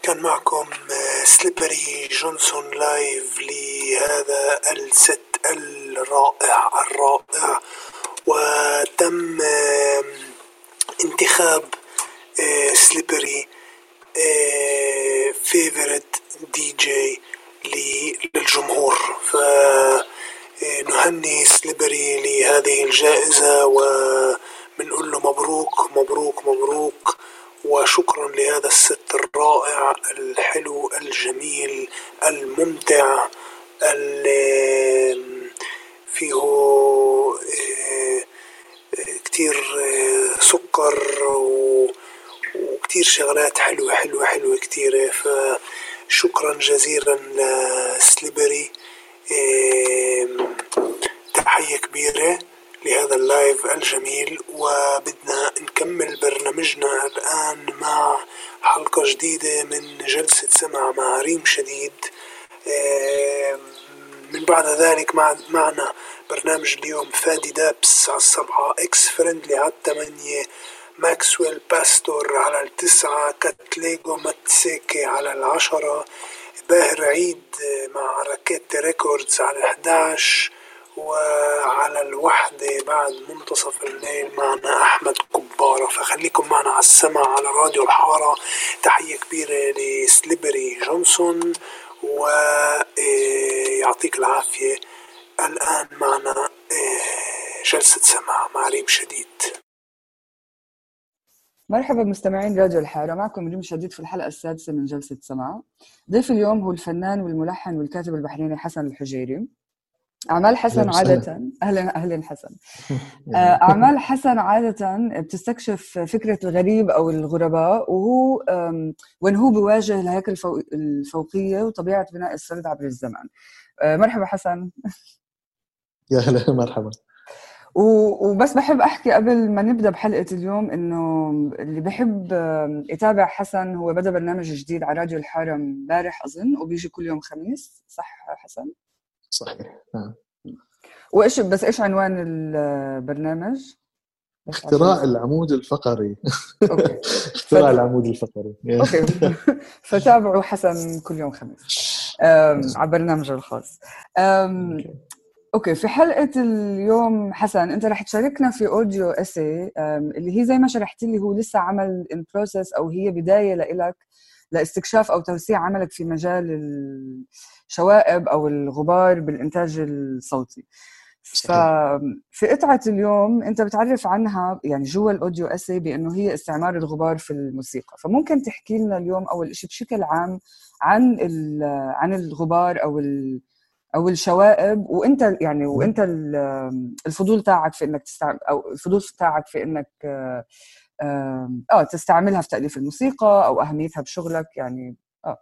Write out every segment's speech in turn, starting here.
كان معكم سليبري جونسون لايف لهذا الست الرائع وتم انتخاب سليبري فيفورت دي جي للجمهور، فنهني سليبري لهذه الجائزة وبنقول له مبروك مبروك مبروك، وشكرا لهذا الست الرائع الحلو الجميل الممتع اللي فيه كتير سكر وكتير شغلات حلوة كتيرة. فشكرا جزيلا لسليبري، تحية كبيرة لهذا اللايف الجميل. وبدنا نكمل برنامجنا الآن مع حلقة جديدة من جلسة سمع مع ريم شديد. من بعد ذلك معنا برنامج اليوم فادي دابس على 7، اكس فريندلي على 8، ماكسويل باستور على 9، كاتليجو ماتسيكي على 10، باهر عيد مع راكيت ريكوردز على 11، وعلى 1 بعد منتصف الليل معنا أحمد كبارة. فخليكم معنا على السمع على راديو الحارة. تحية كبيرة لسليبري جونسون ويعطيك العافية. الآن معنا جلسة سمع مع ريم شديد. مرحبا مستمعين راديو الحارة، معكم ريم شديد في الحلقة السادسة من جلسة سمع. ضيف اليوم هو الفنان والملحن والكاتب البحريني حسن الحجيري. أعمال حسن عادة أهلا حسن. أعمال حسن عادة بتستكشف فكرة الغريب أو الغرباء، وهو وين هو بيواجه الهيكل الفوقية وطبيعة بناء السرد عبر الزمن. مرحبا حسن. يا هلا مرحبا. وبس بحب أحكي قبل ما نبدأ بحلقة اليوم إنه اللي بحب يتابع حسن هو بدأ برنامج جديد على راديو الحارة امبارح أظن، وبيجي كل يوم خميس، صح حسن؟ صحيح. إيش عنوان البرنامج؟ اختراع العمود الفقري. أوكي. اختراع العمود الفقري. أوكي. فتابعوا حسن كل يوم خميس على برنامجه الخاص. أوكي. في حلقة اليوم حسن أنت رح تشاركنا في أوديو أسي اللي هي زي ما شرحت لي هو لسه عمل in process، أو هي بداية لإلك لاستكشاف أو توسيع عملك في مجال الشوائب أو الغبار بالإنتاج الصوتي. ففي قطعة اليوم أنت بتعرف عنها يعني جوا الأوديو أسي بأنه هي استعمار الغبار في الموسيقى. فممكن تحكي لنا اليوم أول شيء بشكل عام عن الغبار أو الشوائب، وأنت يعني الفضول تاعك في إنك تستعمل، أو الفضول تاعك في إنك تستعملها في تأليف الموسيقى أو أهميتها بشغلك يعني.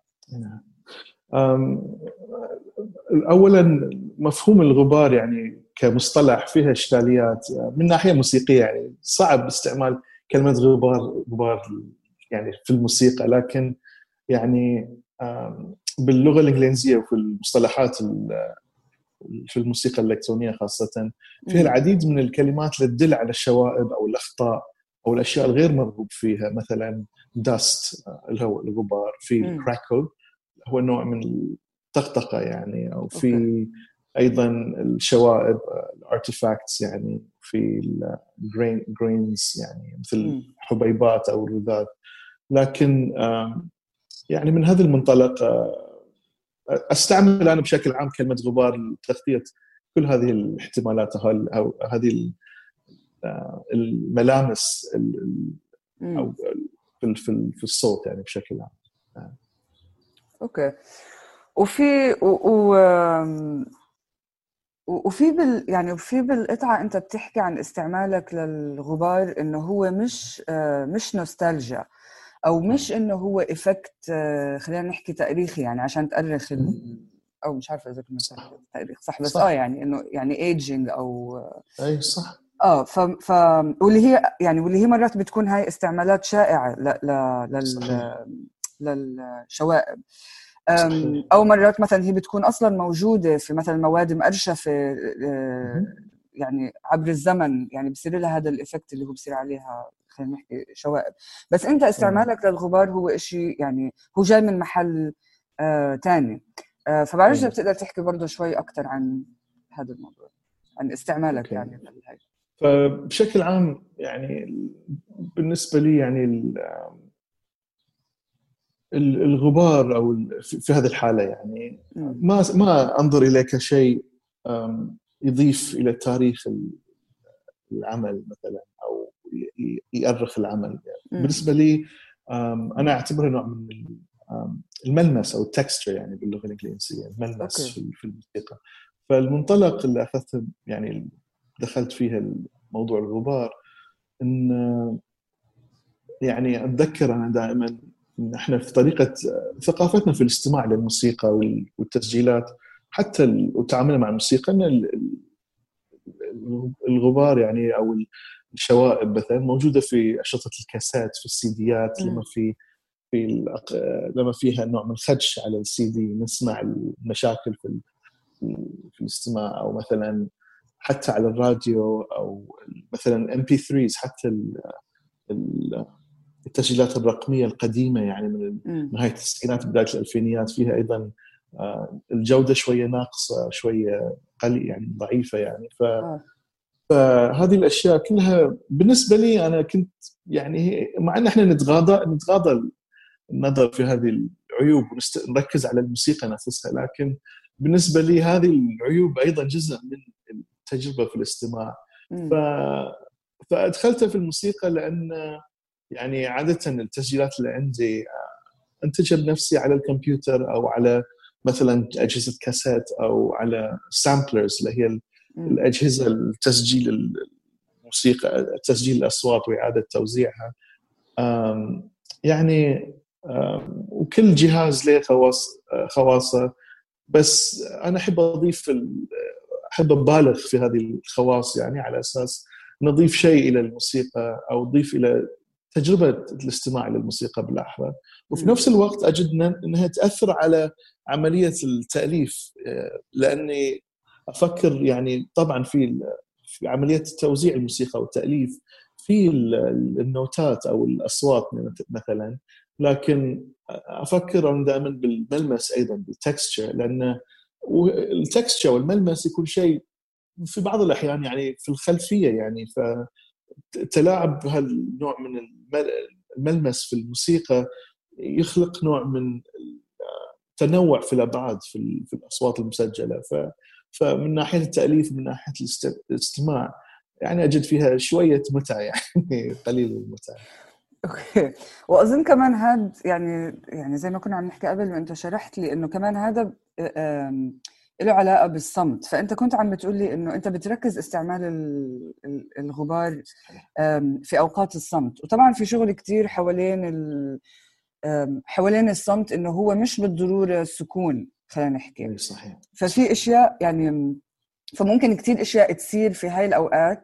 أولاً مفهوم الغبار يعني كمصطلح فيها إشكاليات من ناحية موسيقية، يعني صعب استعمال كلمة غبار يعني في الموسيقى، لكن يعني باللغة الإنجليزية وفي المصطلحات في الموسيقى الإلكترونية خاصة فيها العديد من الكلمات اللي تدل على الشوائب أو الأخطاء أو الأشياء الغير مرغوب فيها. مثلاً dust اللي هو الغبار، في crackle هو نوع من الطقطقة يعني، أو في أيضاً الشوائب artifacts يعني، في grains يعني مثل حبيبات أو رذاذ. لكن يعني من هذا المنطلق أستعمل أنا بشكل عام كلمة غبار لتغطية كل هذه الاحتمالات أو هذه الملامس أو في الصوت يعني بشكل عام. أوكي. وفي بالقطعة أنت بتحكي عن استعمالك للغبار إنه هو مش نوستالجيا، أو مش إنه هو إفكت خلينا نحكي تاريخي يعني عشان تأرخ أو مش عارفة إذا كنت تاريخ صح، بس صح. يعني إنه يعني ايجينج أو أي صح. واللي هي مرات بتكون هاي استعمالات شائعة للشوائب. أو مرات مثلا هي بتكون أصلا موجودة في مثلا مواد مقرشفة يعني عبر الزمن، يعني بصير لها هذا الإفكت اللي هو بصير عليها خلينا نحكي شوائب. بس انت استعمالك للغبار هو إشي يعني هو جاي من محل تاني. فبعرفش إذا بتقدر تحكي برضه شوي أكتر عن هذا الموضوع، عن استعمالك يعني في هاي. فبشكل عام يعني بالنسبة لي يعني الغبار أو في هذه الحالة يعني ما أنظر إليه كشيء يضيف إلى تاريخ العمل مثلا أو يؤرخ العمل يعني. بالنسبة لي أنا أعتبره نوع من الملمس أو التكستشر يعني باللغة الإنجليزية، الملمس في الموسيقى. فالمنطلق اللي أخذته يعني دخلت فيها موضوع الغبار إن يعني أتذكر أنا دائما إن إحنا في طريقة ثقافتنا في الاستماع للموسيقى والتسجيلات حتى وتعاملنا مع الموسيقى إن الغبار يعني أو الشوائب مثلا موجودة في أشرطة الكاسات، في السيديات، لما فيها نوع من الخدش على السي دي نسمع المشاكل في الاستماع، أو مثلا حتى على الراديو، أو مثلا MP3s، حتى التسجيلات الرقمية القديمة يعني من نهاية التسعينات بداية الألفينيات فيها أيضا الجودة شوية ناقصة، شوية قليل يعني ضعيفة يعني. فهذه الأشياء كلها بالنسبة لي أنا كنت يعني مع أن احنا نتغاضى النظر في هذه العيوب ونركز على الموسيقى نفسها، لكن بالنسبة لي هذه العيوب أيضا جزء من التجربة في الاستماع. فأدخلتها في الموسيقى لأن يعني عادة التسجيلات اللي عندي أنتجها بنفسي على الكمبيوتر أو على مثلا أجهزة كاسات أو على سامبلرز اللي هي الأجهزة التسجيل الموسيقى، تسجيل الأصوات وإعادة توزيعها يعني. وكل جهاز له خواصه، بس أنا أحب أحب أبالغ في هذه الخواص يعني على أساس نضيف شيء إلى الموسيقى أو نضيف إلى تجربة الاستماع إلى الموسيقى بالأحرى، وفي نفس الوقت أجد أنها تأثر على عملية التأليف، لأني أفكر يعني طبعا في عملية توزيع الموسيقى والتأليف في النوتات أو الأصوات مثلا، لكن أفكر دائما بالملمس أيضا، بالتكستشر، لأن التكستشر والملمس يكون شيء في بعض الأحيان يعني في الخلفية يعني. فتلاعب هالنوع من الملمس في الموسيقى يخلق نوع من التنوع في الأبعاد في الأصوات المسجلة. فمن ناحية التأليف، من ناحية الاستماع يعني أجد فيها شوية متعة يعني قليل المتعة. اوكي. واظن كمان هذا يعني زي ما كنا عم نحكي قبل وانت شرحت لي انه كمان هذا له علاقه بالصمت. فانت كنت عم بتقول لي انه انت بتركز استعمال الغبار في اوقات الصمت، وطبعا في شغل كتير حوالين الصمت انه هو مش بالضروره السكون، خلينا نحكي. صحيح. ففي اشياء يعني فممكن كتير اشياء تصير في هاي الاوقات.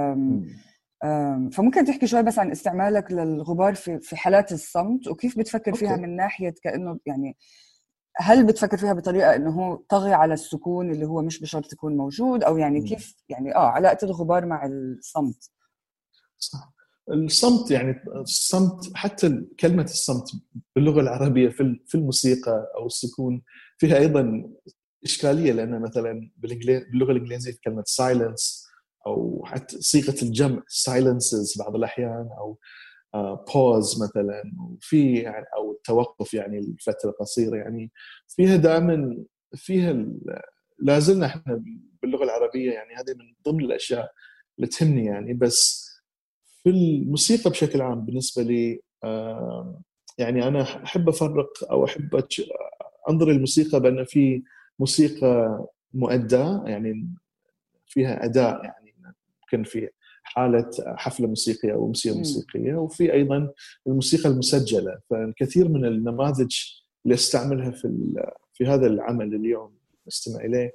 فممكن تحكي شوي بس عن استعمالك للغبار في حالات الصمت، وكيف بتفكر فيها من ناحية كأنه يعني هل بتفكر فيها بطريقة إنه هو طغي على السكون اللي هو مش بشرط يكون موجود، أو يعني كيف يعني علاقة الغبار مع الصمت؟ صح. الصمت يعني الصمت، حتى كلمة الصمت باللغة العربية في الموسيقى أو السكون فيها أيضا إشكالية، لأن مثلا باللغة الإنجليزية كلمة silence أو حتى صيغة الجمع silences بعض الأحيان، أو pause مثلا، وفي يعني أو التوقف يعني لفترة قصيرة يعني فيها دائما لازلنا احنا باللغة العربية يعني هذه من ضمن الأشياء اللي تهمني يعني. بس في الموسيقى بشكل عام بالنسبة لي يعني أنا أحب أفرق أو أحب أنظر الموسيقى بأن في موسيقى مؤداة يعني فيها أداء، يعني ممكن في حالة حفلة موسيقية أو أمسية موسيقية، وفي أيضا الموسيقى المسجلة. فالكثير من النماذج اللي استعملها في هذا العمل اليوم نستمع إليه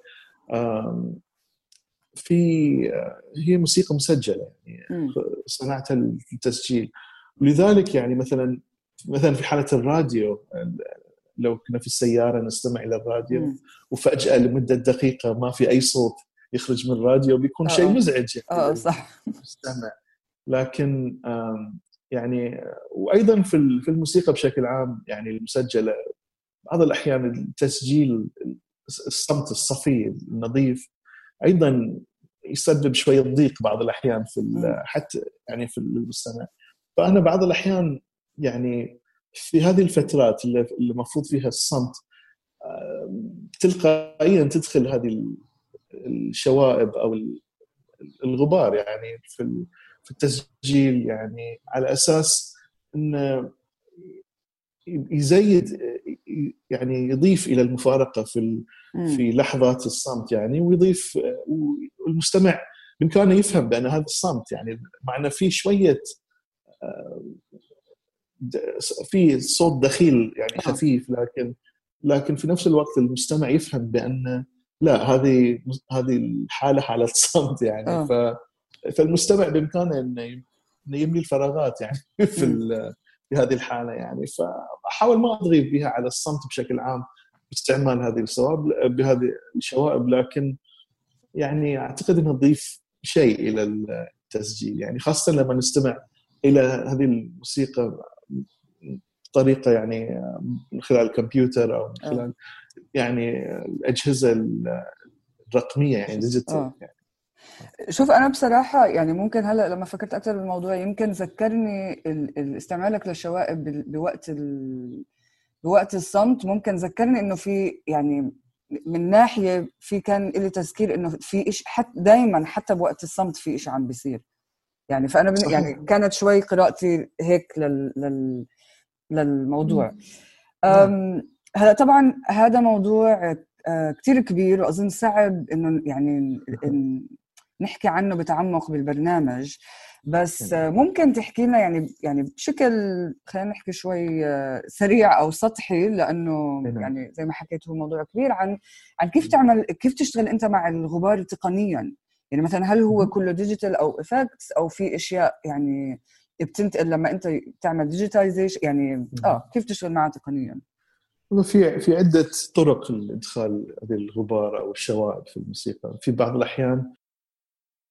هي موسيقى مسجلة يعني صنعتها للتسجيل. ولذلك يعني مثلا في حالة الراديو، لو كنا في السيارة نستمع إلى الراديو وفجأة لمدة دقيقة ما في أي صوت يخرج من الراديو، بيكون شيء مزعج يعني صح. للمستمع. لكن يعني وايضا في الموسيقى بشكل عام يعني المسجله بعض الاحيان التسجيل الصمت الصفي النظيف ايضا يسبب شويه ضيق بعض الاحيان حتى يعني في المستمع. فانا بعض الاحيان يعني في هذه الفترات اللي المفروض فيها الصمت تلقائيا تدخل هذه الشوائب او الغبار يعني في التسجيل، يعني على اساس انه يزيد يعني يضيف الى المفارقه في لحظات الصمت يعني، ويضيف والمستمع بامكانه يفهم بان هذا الصمت يعني معنى فيه شويه في صوت دخيل يعني خفيف، لكن في نفس الوقت المستمع يفهم بان لا هذه الحاله حاله صمت يعني. فالمستمع بامكانه انه يملي الفراغات يعني في هذه الحاله يعني. فاحاول ما اضغط بها على الصمت بشكل عام باستعمال هذه بهذه الشوائب، لكن يعني اعتقد انها تضيف شيء الى التسجيل يعني، خاصه لما نستمع الى هذه الموسيقى بطريقه يعني من خلال الكمبيوتر او من خلال يعني الاجهزه الرقميه يعني ديجيتال يعني. شوف أنا بصراحة يعني ممكن هلأ لما فكرت أكثر بالموضوع يمكن ذكرني استعمالك للشوائب بوقت الصمت، ممكن ذكرني إنه في يعني من ناحية في كان لي تذكير إنه في إيش حتى دايما حتى بوقت الصمت في إيش عم بيصير يعني. فأنا يعني كانت شوي قراءتي هيك للموضوع. هلا طبعا هذا موضوع كتير كبير وأظن صعب إنه يعني نحكي عنه بتعمق بالبرنامج، بس ممكن تحكي لنا يعني بشكل خلينا نحكي شوي سريع او سطحي، لانه يعني زي ما حكيت هو موضوع كبير عن كيف تشتغل انت مع الغبار تقنيا يعني. مثلا هل هو كله ديجيتال او افكتس او في اشياء يعني بتنتقل لما انت تعمل ديجيتايزيشن يعني كيف تشتغل معه تقنيا؟ في عده طرق لادخال هذه الغبار او الشوائب في الموسيقى. في بعض الاحيان